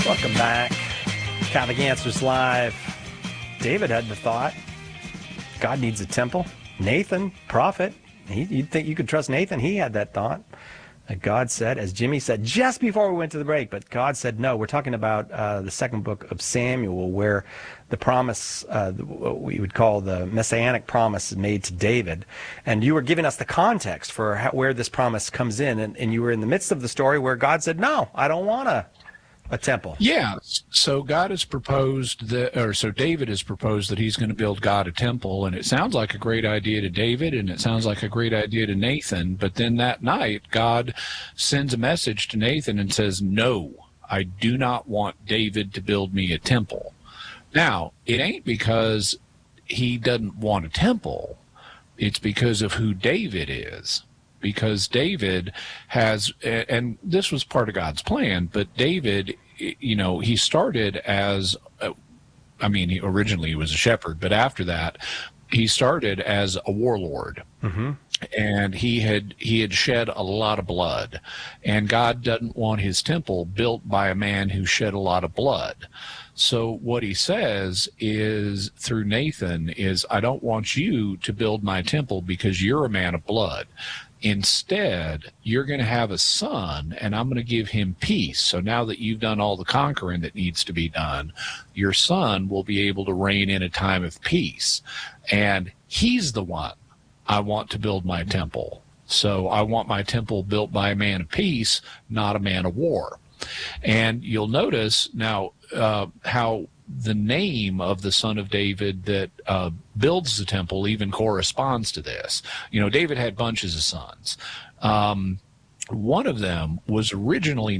Welcome back. Catholic Answers Live. David had the thought, God needs a temple. Nathan, prophet, you'd think you could trust Nathan. He had that thought. God said, as Jimmy said just before we went to the break, but God said no. We're talking about the second book of Samuel, where the promise, what we would call the messianic promise, is made to David. And you were giving us the context for where this promise comes in, and you were in the midst of the story where God said, no, I don't want a temple. Yeah. So God has proposed so David has proposed that he's going to build God a temple, and it sounds like a great idea to David, and it sounds like a great idea to Nathan. But then that night, God sends a message to Nathan and says, no, I do not want David to build me a temple. Now, it ain't because he doesn't want a temple. It's because of who David is. Because David has, and this was part of God's plan, but David, he started as, originally he was a shepherd, but after that, he started as a warlord. Mm-hmm. And he had shed a lot of blood, and God doesn't want his temple built by a man who shed a lot of blood. So what he says is, through Nathan, is, I don't want you to build my temple because you're a man of blood. Instead, you're going to have a son, and I'm going to give him peace. So now that you've done all the conquering that needs to be done, your son will be able to reign in a time of peace. And he's the one I want to build my temple. So I want my temple built by a man of peace, not a man of war. And you'll notice now how the name of the son of David that builds the temple even corresponds to this. David had bunches of sons. One of them was originally